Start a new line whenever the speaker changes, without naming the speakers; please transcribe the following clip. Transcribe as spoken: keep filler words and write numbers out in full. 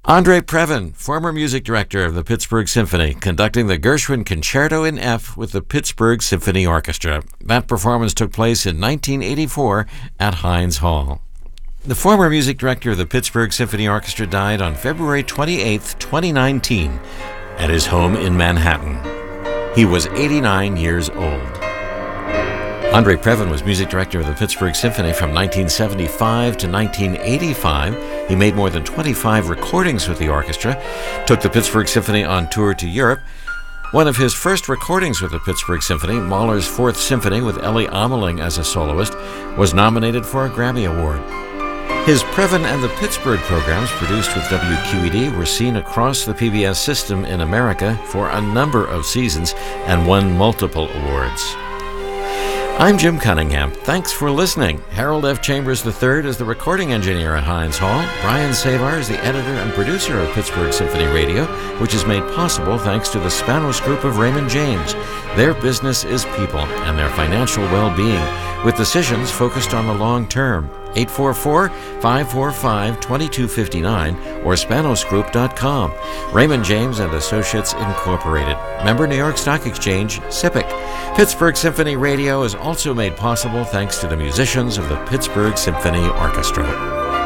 Andre Previn, former music director of the Pittsburgh Symphony, conducting the Gershwin Concerto in F with the Pittsburgh Symphony Orchestra. That performance took place in nineteen eighty-four at Heinz Hall. The former music director of the Pittsburgh Symphony Orchestra died on February twenty-eighth, twenty nineteen, at his home in Manhattan. He was eighty-nine years old. Andre Previn was music director of the Pittsburgh Symphony from nineteen seventy-five to nineteen eighty-five. He made more than twenty-five recordings with the orchestra, took the Pittsburgh Symphony on tour to Europe. One of his first recordings with the Pittsburgh Symphony, Mahler's Fourth Symphony with Ellie Ameling as a soloist, was nominated for a Grammy Award. His Previn and the Pittsburgh programs, produced with W Q E D, were seen across the P B S system in America for a number of seasons and won multiple awards. I'm Jim Cunningham. Thanks for listening. Harold F. Chambers the third is the recording engineer at Heinz Hall. Brian Savar is the editor and producer of Pittsburgh Symphony Radio, which is made possible thanks to the Spanos Group of Raymond James. Their business is people and their financial well-being, with decisions focused on the long term. eight four four, five four five, two two five nine or spanos group dot com. Raymond James and Associates Incorporated. Member New York Stock Exchange, S I P C. Pittsburgh Symphony Radio is also made possible thanks to the musicians of the Pittsburgh Symphony Orchestra.